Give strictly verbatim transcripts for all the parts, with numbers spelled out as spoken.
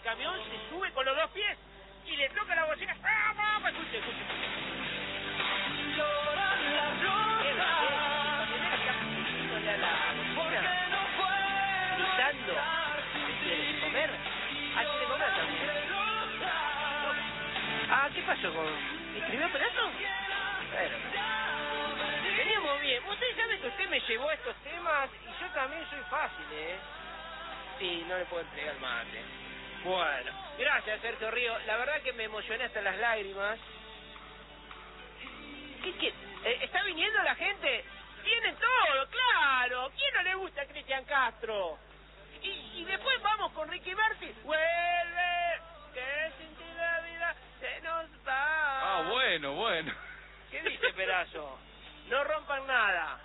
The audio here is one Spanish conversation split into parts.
camión, se sube con los dos pies y le toca la bocina. ¡Ah, mamá! Escuche, escuche. Lloran las rosas. Porque no puedo gritando. ¿Quiere comer? Ah, quiere comer también. Ah, ¿qué pasó con...? ¿Escribió pedazo? Bueno. Veníamos bien. Usted sabe que usted me llevó a estos temas y yo también soy fácil, ¿eh? Sí, no le puedo entregar mate. Bueno, gracias, Sergio Río. La verdad que me emocioné hasta las lágrimas. ¿Qué, qué? Eh, ¿Está viniendo la gente? Tienen todo, claro. ¿Quién no le gusta a Cristian Castro? Y, y después vamos con Ricky Martin. Vuelve, que sin ti la vida se nos va. Ah, bueno, bueno. ¿Qué dice, Perazo? No rompan nada.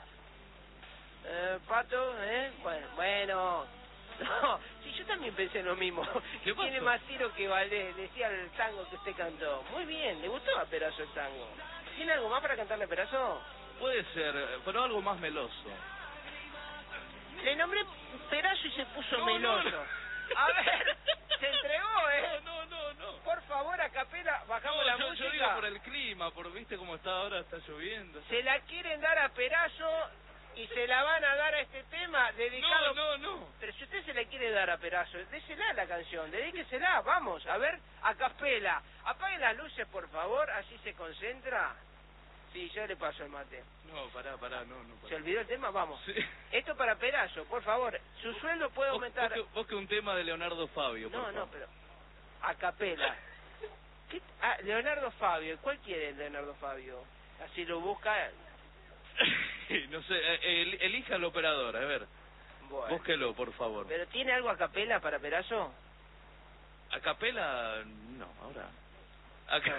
Eh, Pato, ¿eh? Bueno, bueno. No, sí, yo también pensé lo mismo. ¿Qué pasó? Tiene más tiro que Valdés, decía el tango que usted cantó. Muy bien, ¿le gustó a Perazo el tango? ¿Tiene algo más para cantarle a Perazo? Puede ser, pero algo más meloso. Le nombré Perazo y se puso No, meloso. no, no. A ver, se entregó, ¿eh? No, no, no. Por favor, a capela, bajamos No, la yo, música. yo digo por el clima, por viste cómo está ahora, está lloviendo. Se la quieren dar a Perazo y se la van a dar a este tema dedicado... No, no, no. Pero si usted se la quiere dar a Perazo, désela la canción, dedíquesela, vamos, a ver, a capela. Apaguen las luces, por favor, así se concentra. Sí, ya le paso el mate. No, pará, pará, no, no. Pará. ¿Se olvidó el tema? Vamos. Sí. Esto para Perazo, por favor. Su sueldo puede Vos, aumentar... vos que, vos que un tema de Leonardo Fabio, por No, favor. no, pero... A capela. ¿Qué? Ah, Leonardo Fabio. ¿Cuál quiere Leonardo Fabio? Así lo busca... No sé, eh, el, elija al operador, a ver. Bueno. Búsquelo, por favor. ¿Pero tiene algo a capela para Perazo? ¿A capela? No, ahora. Acá.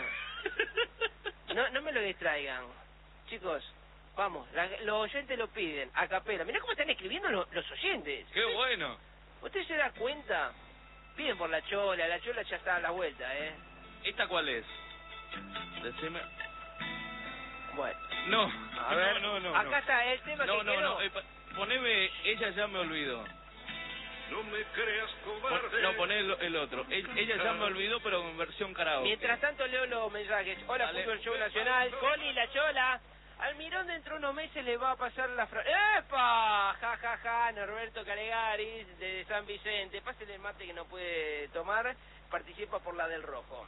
No, no me lo distraigan. Chicos, vamos, la, los oyentes lo piden, a capela. Mirá cómo están escribiendo lo, los oyentes. ¡Qué bueno! ¿Usted se da cuenta? Piden por la chola, la chola ya está a la vuelta, ¿eh? ¿Esta cuál es? Decime... Bueno. No, A ver, no, no, no. acá está el tema No, que no, quedó. no, eh, pa- poneme, ella ya me olvidó. No me creas Pon- cobarde. no, poné el, el otro. El- ella ya me olvidó, pero en versión karaoke. Mientras tanto leo los mensajes. Hola, Dale. Fútbol Show Nacional. Coli, la chola. Almirón dentro de unos meses le va a pasar la frase. ¡Epa! Ja, ja, ja. Norberto Canegaris de San Vicente. Pásele el mate que no puede tomar. Participa por la del rojo.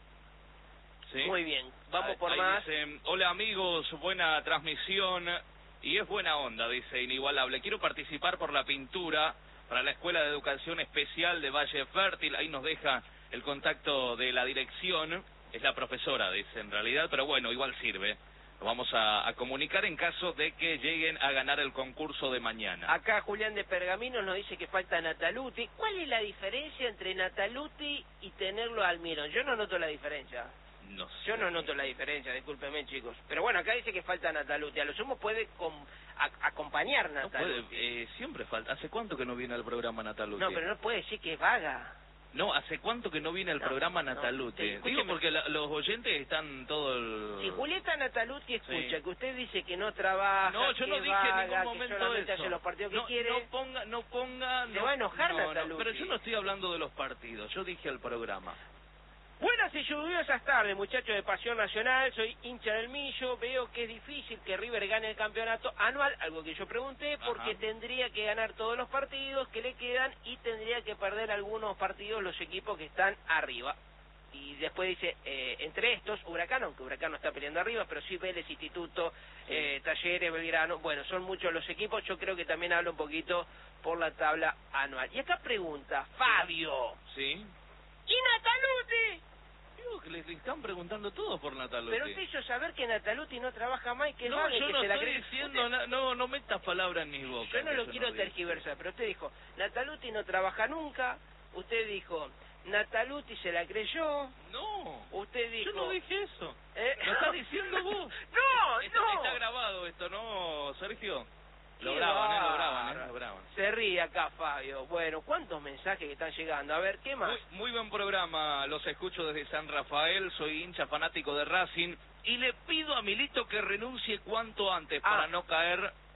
¿Sí? Muy bien. Vamos Ahí- por ahí más. dice, hola amigos, buena transmisión. Y es buena onda, dice Inigualable. Quiero participar por la pintura para la Escuela de Educación Especial de Valle Fértil. Ahí nos deja el contacto de la dirección. Es la profesora, dice en realidad, pero bueno, igual sirve. Lo vamos a, a comunicar en caso de que lleguen a ganar el concurso de mañana. Acá Julián de Pergamino nos dice que falta Nataluti. ¿Cuál es la diferencia entre Nataluti y tenerlo a Almirón? Yo no noto la diferencia. No sé. Yo no noto la diferencia, discúlpeme, chicos. Pero bueno, acá dice que falta Nataluti. A lo sumo puede com a acompañar No puede, Nataluti. eh, siempre falta. ¿Hace cuánto que no viene al programa Nataluti? No, pero no puede decir que es vaga. No, ¿hace cuánto que no viene al No, programa no, Nataluti? te- escúcheme. Digo porque la- los oyentes están todo el... Si Julieta Nataluti escucha Sí. que usted dice que no trabaja, No, yo que no es dije en vaga, ningún que momento solamente eso. hace los partidos que no, quiere... no ponga, no ponga... Se no, va a enojar no, no, Nataluti. pero yo no estoy hablando de los partidos, yo dije el programa. Buenas y lluviosas tardes, muchachos de Pasión Nacional. Soy hincha del Millo. Veo que es difícil que River gane el campeonato anual, algo que yo pregunté, porque Ajá. tendría que ganar todos los partidos que le quedan y tendría que perder algunos partidos los equipos que están arriba. Y después dice, eh, entre estos, Huracán, aunque Huracán no está peleando arriba, pero sí Vélez, Instituto, eh, Talleres, Belgrano. Bueno, son muchos los equipos. Yo creo que también habla un poquito por la tabla anual. Y acá pregunta, Fabio. ¿Sí? ¿Y Nataluti? Digo que le, le están preguntando todo por Nataluti. Pero usted hizo saber que Nataluti no trabaja más y que es No, vaga y yo que no se la estoy cree. diciendo... Usted- na- no, no metas palabras en mis bocas. Yo no que lo quiero dije. tergiversar, pero usted dijo, Nataluti no trabaja nunca. Usted dijo, Nataluti se la creyó. No, Usted dijo... yo no dije eso. ¿Eh? Lo estás diciendo vos. ¡No, Está, no! está grabado esto, ¿no, Sergio? Lo Qué graban, eh, lo bárbaro. graban, eh, lo graban. Se ríe acá, Fabio. Bueno, ¿cuántos mensajes que están llegando? A ver, ¿qué más? Muy, muy buen programa, los escucho desde San Rafael, soy hincha fanático de Racing y le pido a Milito que renuncie cuanto antes Ah. para no caer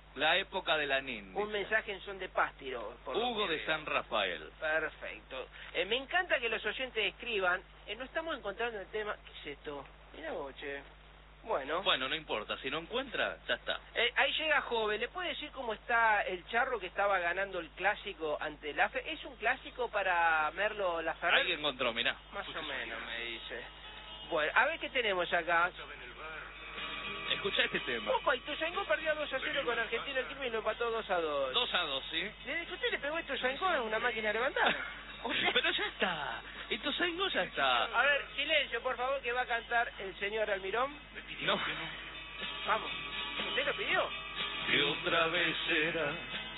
La época de la Nin. Un mensaje en son de paz tiró. por lo Hugo que de veo. San Rafael. Perfecto. Eh, me encanta que los oyentes escriban. Eh, no estamos encontrando el tema. ¿Qué es esto? Mira vos, che. Bueno. Bueno, no importa. Si no encuentra, ya está. Eh, ahí llega Joven. ¿Le puede decir cómo está el Charro que estaba ganando el clásico ante el A F E? ¿Es un clásico para Merlo Laferrer? Alguien encontró, mirá. Más o menos, me dice. Bueno, a ver qué tenemos acá. Escuchá este tema. Opa, Ituzaingó perdió dos a cero con Argentina el Quilmes y lo empató dos a dos. dos a dos, ¿sí? Desde que usted le pegó a Ituzaingó en una máquina levantada. Usted- Pero ya está. Ituzaingó ya está. A ver, silencio, por favor, que va a cantar el señor Almirón. No. Vamos. ¿Usted lo pidió? Que otra vez será.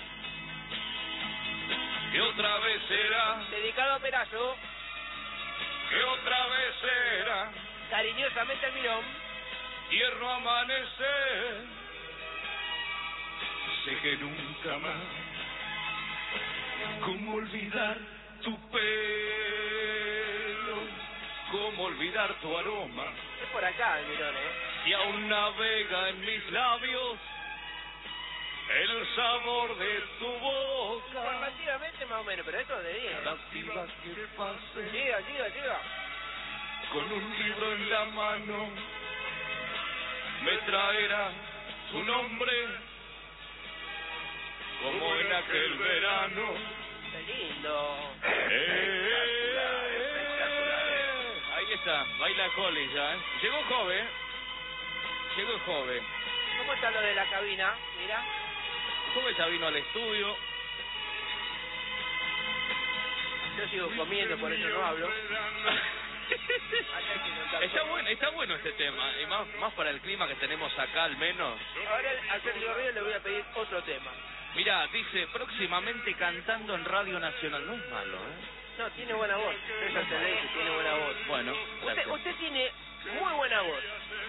Que otra vez será. Dedicado a Perazo, Que otra vez será. cariñosamente Almirón. Tierno amanecer. Sé que nunca más. ¿Cómo olvidar tu pelo? ¿Cómo olvidar tu aroma? Es por acá, Almirón, ¿eh? Si aún navega en mis labios el sabor de tu boca. Informativamente más o menos, pero esto es de diez. La vida que pase Siga, siga, siga. con un libro en la mano me traerá su nombre como en aquel verano. Qué lindo. Eh, ahí está, baila Coli ya, ¿eh? Llegó Jove, llegó Jove. ¿Cómo está lo de la cabina? Mira. Jove ya vino al estudio. Yo sigo comiendo, por eso no hablo. Acá hay que contar Está todo. bueno, está bueno este tema, y más, más para el clima que tenemos acá al menos. Ahora a Sergio Ríos le voy a pedir otro tema. Mirá, dice, próximamente cantando en Radio Nacional. No es malo, ¿eh? No, tiene buena voz. Eso se le dice, tiene buena voz. Bueno, Usted, gracias. usted tiene muy buena voz.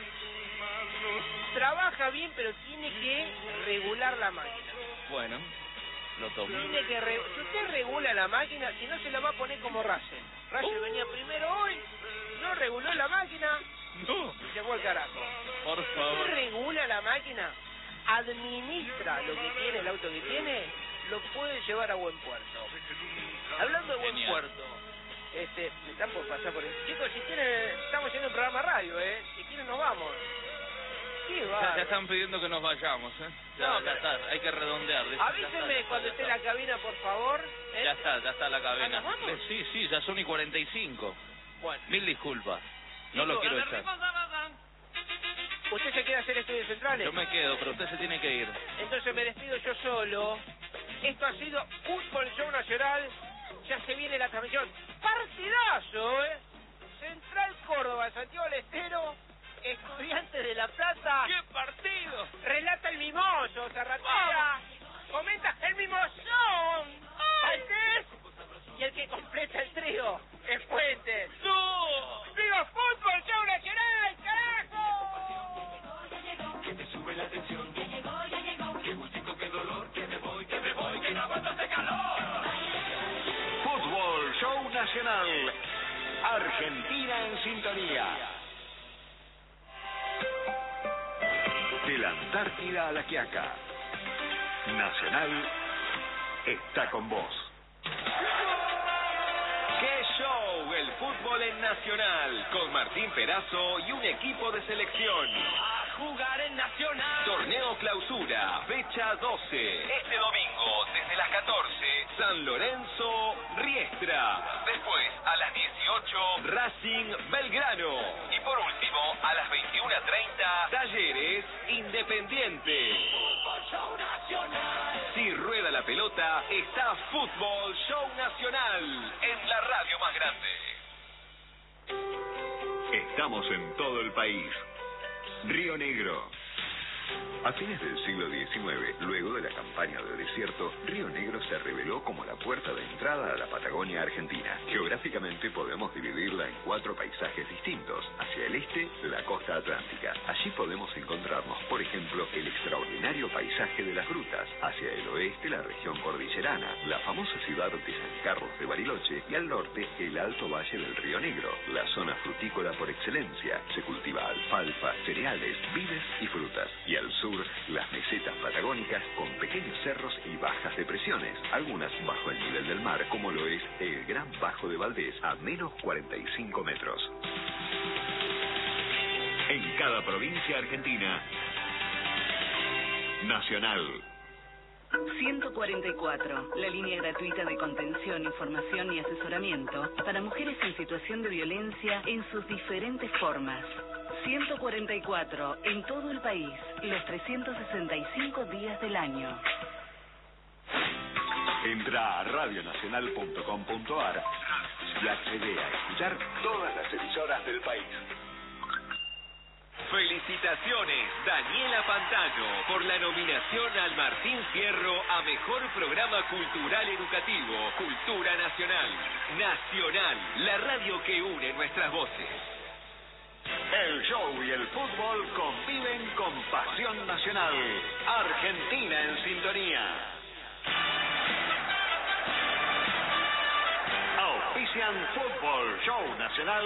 Trabaja bien, pero tiene que regular la máquina. Bueno, lo tomo. Tiene que re- si usted regula la máquina, si no se la va a poner como Russell. Russell Uh. venía primero hoy, no reguló la máquina No, y se fue al carajo. por Si usted favor. regula la máquina, administra lo que tiene, el auto que tiene, lo puede llevar a buen puerto. Hablando de buen Genial. puerto, este, me están por pasar por el... Chicos, si quieren, estamos haciendo un programa radio, ¿eh? Si quieren nos vamos. Qué Ya, bárbaro. ya están pidiendo que nos vayamos, ¿eh? Ya, No, ya pero- está, hay que redondear. dice, ya está, ya Avísenme está, cuando ya esté está. la cabina, por favor. ¿eh? Ya está, ya está la cabina. ¿Ah, nos vamos? Eh, Sí, sí, ya son y cuarenta y cinco. Bueno, Mil disculpas. No lo Chicos, quiero echar. ¿usted se queda a hacer estudios centrales? Yo me quedo, pero usted se tiene que ir. Entonces me despido yo solo. Esto ha sido Fútbol Show Nacional. Ya se viene la transmisión. Partidazo, ¿eh? Central Córdoba, Santiago del Estero, Estudiantes de La Plata. ¡Qué partido! Relata el mimoso, Zarratea. Comenta el mimosón. Valdés. Y el que completa el trío es Fuentes. ¡No! ¡Viva Fútbol Show Nacional, carajo! Que te sube la tensión. Ya llegó, ya llegó. Qué gustito, qué dolor. Que me voy, que me voy, que no aguanto este calor. Fútbol Show Nacional. Argentina en sintonía. De la Antártida a la Quiaca. Nacional está con vos. ¡Qué show! El fútbol en Nacional. Con Martín Perazo y un equipo de selección. A jugar en Nacional. Torneo Clausura, fecha doce. Este domingo, desde las catorce, San Lorenzo, Riestra. Después, a las dieciocho, Racing Belgrano. Y por último, a las veintiuna treinta, Talleres Independiente. Fútbol Show Nacional. Si rueda la pelota, está Fútbol Show Nacional en la radio más grande. Estamos en todo el país. Río Negro. A fines del siglo diecinueve, luego de la campaña de desierto, Río Negro se reveló como la puerta de entrada a la Patagonia Argentina. Geográficamente podemos dividirla en cuatro paisajes distintos. Hacia el este, la costa atlántica. Allí podemos encontrarnos, por ejemplo, el extraordinario paisaje de las grutas. Hacia el oeste, la región cordillerana, la famosa ciudad de San Carlos de Bariloche, y al norte, el alto valle del Río Negro, la zona frutícola por excelencia. Se cultiva alfalfa, cereales, vides y frutas. Y al sur, las mesetas patagónicas con pequeños cerros y bajas depresiones, algunas bajo el nivel del mar, como lo es el Gran Bajo de Valdés, a menos cuarenta y cinco metros. En cada provincia argentina, Nacional. ciento cuarenta y cuatro, la línea gratuita de contención, información y asesoramiento para mujeres en situación de violencia en sus diferentes formas. ciento cuarenta y cuatro, en todo el país, los trescientos sesenta y cinco días del año. Entra a radio nacional punto com punto ar y accede a escuchar todas las emisoras del país. Felicitaciones, Daniela Pantano, por la nominación al Martín Fierro a Mejor Programa Cultural Educativo, Cultura Nacional. Nacional, la radio que une nuestras voces. El show y el fútbol conviven con pasión nacional. Argentina en sintonía. Auspician Fútbol Show Nacional.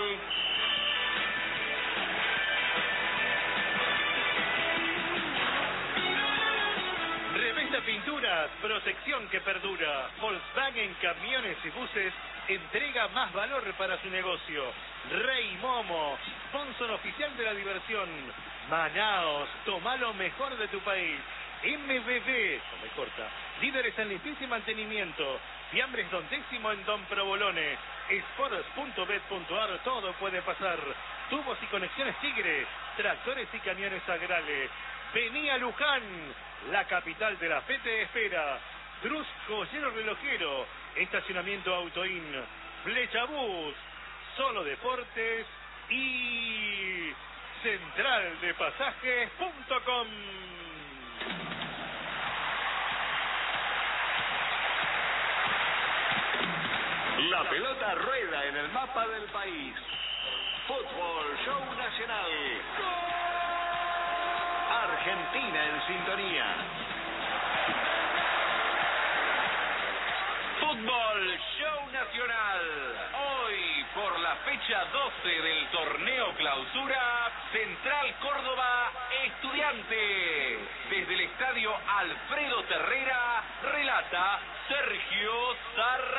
Revista Pinturas, protección que perdura. Volkswagen Camiones y Buses entrega más valor para su negocio. Rey Momo, sponsor oficial de la diversión. Manaos, toma lo mejor de tu país. M B B, come corta, líderes en limpieza y mantenimiento. Fiambres Don Décimo en Don Provolone. Sports punto bet punto ar, todo puede pasar. Tubos y conexiones Tigre, tractores y camiones Agrale. Vení a Luján, la capital de la fe te espera. Cruz Joyero Relojero, estacionamiento Autoin, Flechabús, Solo Deportes y central de pasajes punto com. La pelota rueda en el mapa del país. Fútbol Show Nacional. Argentina en sintonía. Fútbol Show Nacional. Hoy, por la fecha doce del torneo Clausura, Central Córdoba Estudiantes. Desde el estadio Alfredo Terrera, relata Sergio Zarra.